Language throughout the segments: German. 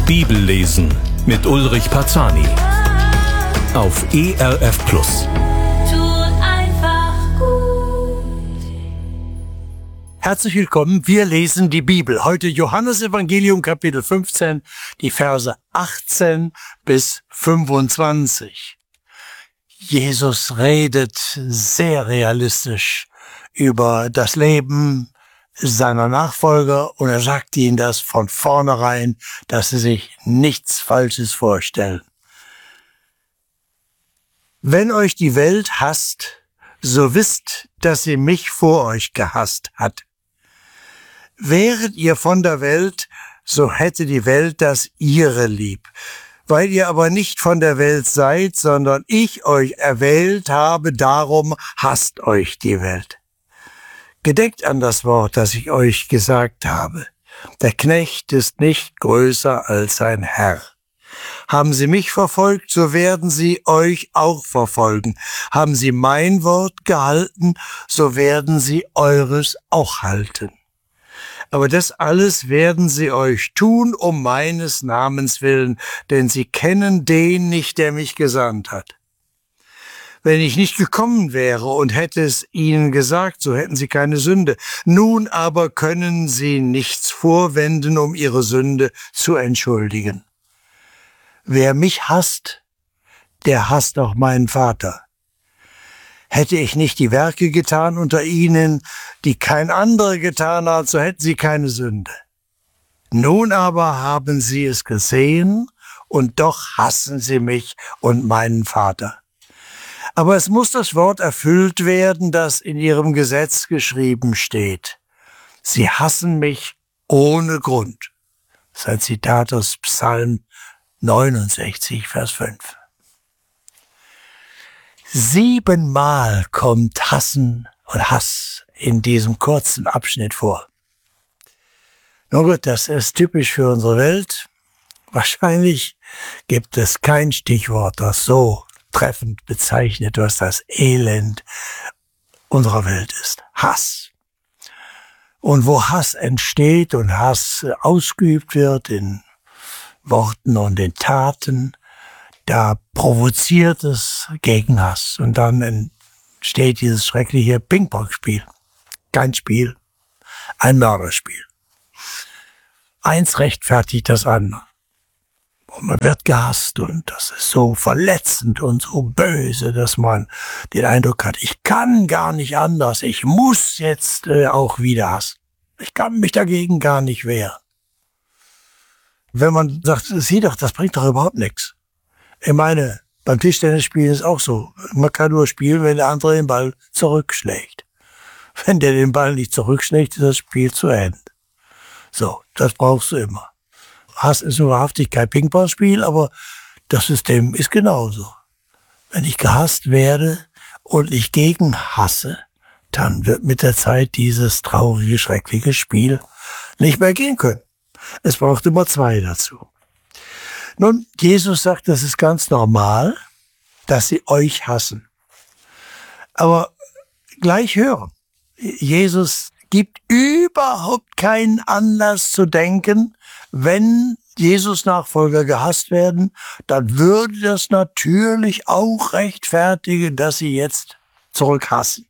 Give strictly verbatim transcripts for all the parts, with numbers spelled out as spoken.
Bibellesen mit Ulrich Parzani auf E R F Plus. Tut einfach gut. Herzlich willkommen, wir lesen die Bibel. Heute Johannesevangelium Kapitel fünfzehn, die Verse achtzehn bis fünfundzwanzig. Jesus redet sehr realistisch über das Leben seiner Nachfolger und er sagt ihnen das von vornherein, dass sie sich nichts Falsches vorstellen. Wenn euch die Welt hasst, so wisst, dass sie mich vor euch gehasst hat. Wäret ihr von der Welt, so hätte die Welt das ihre lieb. Weil ihr aber nicht von der Welt seid, sondern ich euch erwählt habe, darum hasst euch die Welt. Gedenkt an das Wort, das ich euch gesagt habe. Der Knecht ist nicht größer als sein Herr. Haben sie mich verfolgt, so werden sie euch auch verfolgen. Haben sie mein Wort gehalten, so werden sie eures auch halten. Aber das alles werden sie euch tun, um meines Namens willen, denn sie kennen den nicht, der mich gesandt hat. Wenn ich nicht gekommen wäre und hätte es ihnen gesagt, so hätten sie keine Sünde. Nun aber können sie nichts vorwenden, um ihre Sünde zu entschuldigen. Wer mich hasst, der hasst auch meinen Vater. Hätte ich nicht die Werke getan unter ihnen, die kein anderer getan hat, so hätten sie keine Sünde. Nun aber haben sie es gesehen, und doch hassen sie mich und meinen Vater. Aber es muss das Wort erfüllt werden, das in ihrem Gesetz geschrieben steht. Sie hassen mich ohne Grund. Das ist ein Zitat aus Psalm neunundsechzig, Vers fünf. Siebenmal kommt Hassen und Hass in diesem kurzen Abschnitt vor. Nun gut, das ist typisch für unsere Welt. Wahrscheinlich gibt es kein Stichwort, das so treffend bezeichnet, was das Elend unserer Welt ist. Hass. Und wo Hass entsteht und Hass ausgeübt wird in Worten und in Taten, da provoziert es Gegenhass. Und dann entsteht dieses schreckliche Ping-Pong-Spiel. Kein Spiel, ein Mörderspiel. Eins rechtfertigt das andere. Und man wird gehasst und das ist so verletzend und so böse, dass man den Eindruck hat, ich kann gar nicht anders, ich muss jetzt äh, auch wieder hassen. Ich kann mich dagegen gar nicht wehren. Wenn man sagt, sieh doch, das bringt doch überhaupt nichts. Ich meine, beim Tischtennisspielen ist auch so, man kann nur spielen, wenn der andere den Ball zurückschlägt. Wenn der den Ball nicht zurückschlägt, ist das Spiel zu Ende. So, das brauchst du immer. Hass ist nur wahrhaftig kein Ping-Pong-Spiel, aber das System ist genauso. Wenn ich gehasst werde und ich gegen hasse, dann wird mit der Zeit dieses traurige, schreckliche Spiel nicht mehr gehen können. Es braucht immer zwei dazu. Nun, Jesus sagt, das ist ganz normal, dass sie euch hassen. Aber gleich hören, Jesus gibt überhaupt keinen Anlass zu denken, wenn Jesus-Nachfolger gehasst werden, dann würde das natürlich auch rechtfertigen, dass sie jetzt zurückhassen.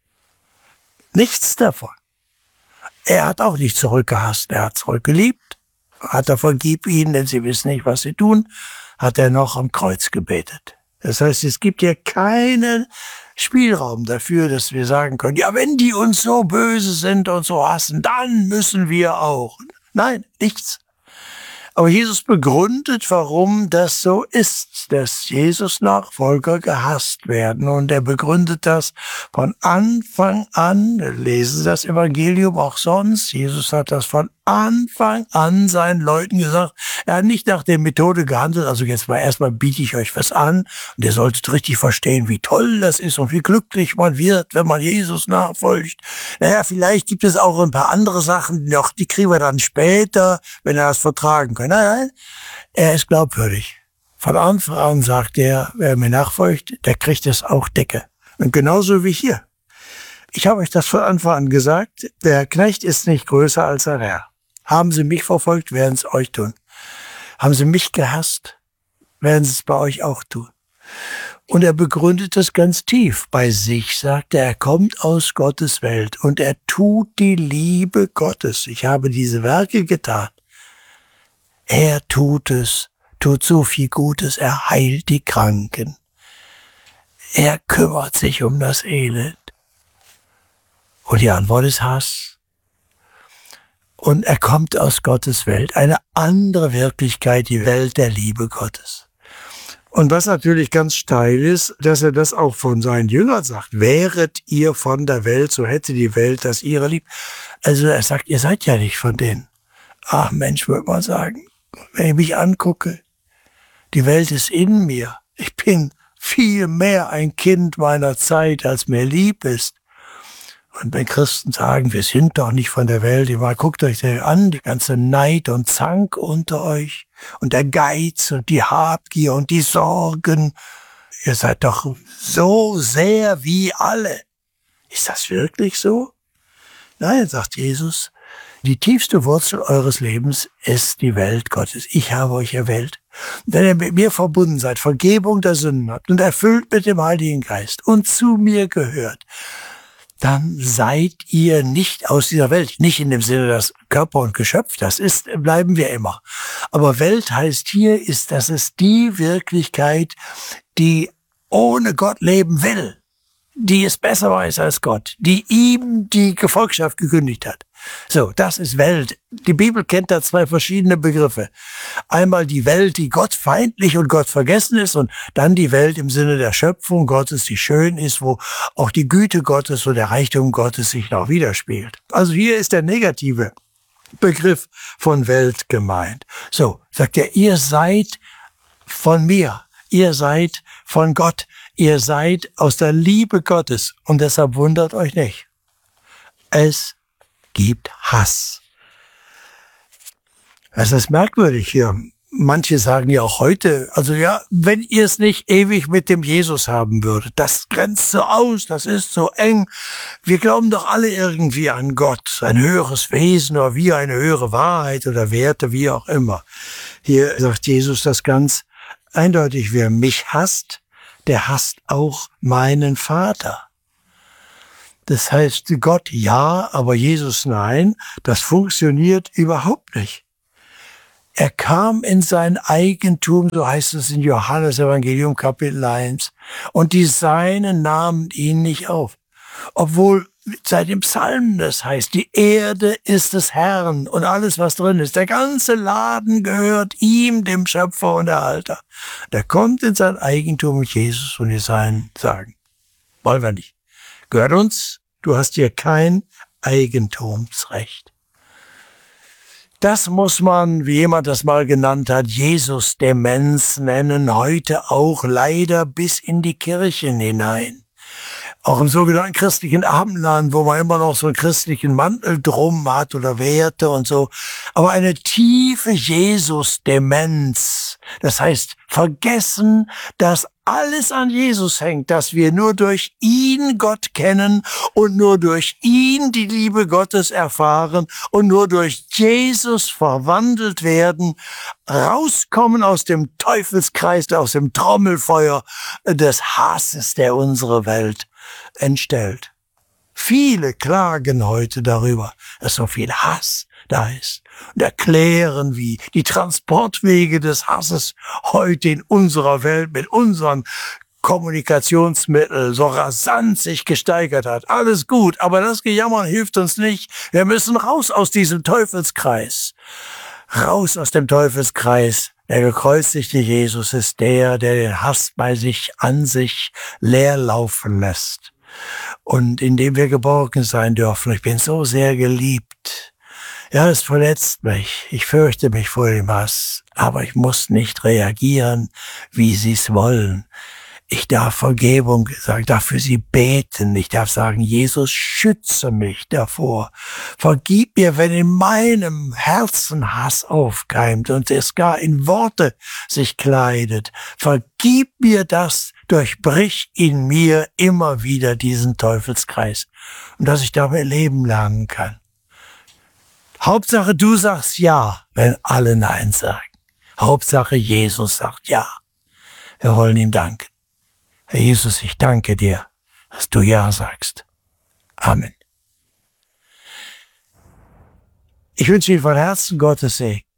Nichts davon. Er hat auch nicht zurückgehasst, er hat zurückgeliebt, hat er vergib ihnen, denn sie wissen nicht, was sie tun, hat er noch am Kreuz gebetet. Das heißt, es gibt hier keinen Spielraum dafür, dass wir sagen können, ja, wenn die uns so böse sind und so hassen, dann müssen wir auch. Nein, nichts. Aber Jesus begründet, warum das so ist, dass Jesus-Nachfolger gehasst werden. Und er begründet das von Anfang an. Wir lesen das Evangelium auch sonst. Jesus hat das von Anfang an seinen Leuten gesagt. Er hat nicht nach der Methode gehandelt, also jetzt mal erstmal biete ich euch was an. Und ihr solltet richtig verstehen, wie toll das ist und wie glücklich man wird, wenn man Jesus nachfolgt. Naja, vielleicht gibt es auch ein paar andere Sachen noch, die kriegen wir dann später, wenn er das vertragen kann. Nein, nein, er ist glaubwürdig. Von Anfang an sagt er, wer mir nachfolgt, der kriegt es auch dicke. Und genauso wie hier. Ich habe euch das von Anfang an gesagt, der Knecht ist nicht größer als sein Herr. Haben sie mich verfolgt, werden es euch tun. Haben sie mich gehasst, werden sie es bei euch auch tun. Und er begründet das ganz tief. Bei sich sagt er, er kommt aus Gottes Welt und er tut die Liebe Gottes. Ich habe diese Werke getan. Er tut es, tut so viel Gutes, er heilt die Kranken. Er kümmert sich um das Elend. Und die Antwort ist Hass. Und er kommt aus Gottes Welt, eine andere Wirklichkeit, die Welt der Liebe Gottes. Und was natürlich ganz steil ist, dass er das auch von seinen Jüngern sagt. Wäret ihr von der Welt, so hätte die Welt das ihre lieb. Also er sagt, ihr seid ja nicht von denen. Ach Mensch, würde man sagen, wenn ich mich angucke, die Welt ist in mir. Ich bin viel mehr ein Kind meiner Zeit, als mir lieb ist. Und wenn Christen sagen, wir sind doch nicht von der Welt, ich mal, guckt euch das an, die ganze Neid und Zank unter euch und der Geiz und die Habgier und die Sorgen. Ihr seid doch so sehr wie alle. Ist das wirklich so? Nein, sagt Jesus, die tiefste Wurzel eures Lebens ist die Welt Gottes. Ich habe euch erwählt. Wenn ihr mit mir verbunden seid, Vergebung der Sünden habt und erfüllt mit dem Heiligen Geist und zu mir gehört, dann seid ihr nicht aus dieser Welt. Nicht in dem Sinne, dass Körper und Geschöpf, das ist, bleiben wir immer. Aber Welt heißt hier, ist, dass es die Wirklichkeit, die ohne Gott leben will, die es besser weiß als Gott, die ihm die Gefolgschaft gekündigt hat. So, das ist Welt. Die Bibel kennt da zwei verschiedene Begriffe. Einmal die Welt, die gottfeindlich und gottvergessen ist, und dann die Welt im Sinne der Schöpfung Gottes, die schön ist, wo auch die Güte Gottes und der Reichtum Gottes sich noch widerspiegelt. Also hier ist der negative Begriff von Welt gemeint. So, sagt er, ihr seid von mir, ihr seid von Gott, ihr seid aus der Liebe Gottes, und deshalb wundert euch nicht. Es gibt Hass. Es ist merkwürdig hier. Manche sagen ja auch heute, also ja, wenn ihr es nicht ewig mit dem Jesus haben würdet, das grenzt so aus, das ist so eng. Wir glauben doch alle irgendwie an Gott, ein höheres Wesen oder wie eine höhere Wahrheit oder Werte, wie auch immer. Hier sagt Jesus das ganz eindeutig, wer mich hasst, der hasst auch meinen Vater. Das heißt, Gott ja, aber Jesus nein, das funktioniert überhaupt nicht. Er kam in sein Eigentum, so heißt es in Johannes Evangelium Kapitel eins, und die Seinen nahmen ihn nicht auf. Obwohl seit dem Psalm das heißt, die Erde ist des Herrn und alles, was drin ist. Der ganze Laden gehört ihm, dem Schöpfer und Erhalter. Der kommt in sein Eigentum mit Jesus und die Seinen sagen, wollen wir nicht. Gehört uns, du hast hier kein Eigentumsrecht. Das muss man, wie jemand das mal genannt hat, Jesus-Demenz nennen, heute auch leider bis in die Kirchen hinein. Auch im sogenannten christlichen Abendland, wo man immer noch so einen christlichen Mantel drum hat oder Werte und so. Aber eine tiefe Jesus-Demenz, das heißt vergessen, dass alles an Jesus hängt, dass wir nur durch ihn Gott kennen und nur durch ihn die Liebe Gottes erfahren und nur durch Jesus verwandelt werden, rauskommen aus dem Teufelskreis, aus dem Trommelfeuer des Hasses, der unsere Welt entstellt. Viele klagen heute darüber, dass so viel Hass da ist und erklären, wie die Transportwege des Hasses heute in unserer Welt mit unseren Kommunikationsmitteln so rasant sich gesteigert hat. Alles gut, aber das Gejammern hilft uns nicht. Wir müssen raus aus diesem Teufelskreis. Raus aus dem Teufelskreis. Der gekreuzigte Jesus ist der, der den Hass bei sich, an sich leer laufen lässt. Und in dem wir geborgen sein dürfen. Ich bin so sehr geliebt. Ja, es verletzt mich. Ich fürchte mich vor dem Hass. Aber ich muss nicht reagieren, wie sie es wollen. Ich darf Vergebung sagen, ich darf für sie beten. Ich darf sagen, Jesus, schütze mich davor. Vergib mir, wenn in meinem Herzen Hass aufkeimt und es gar in Worte sich kleidet. Vergib mir das, durchbrich in mir immer wieder diesen Teufelskreis. Und dass ich damit leben lernen kann. Hauptsache, du sagst ja, wenn alle Nein sagen. Hauptsache, Jesus sagt ja. Wir wollen ihm danken. Herr Jesus, ich danke dir, dass du ja sagst. Amen. Ich wünsche Ihnen von Herzen Gottes Segen.